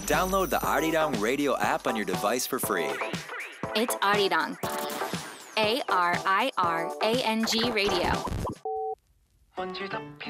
Download the Arirang Radio app on your device for free. It's Arirang. ARIRANG Radio.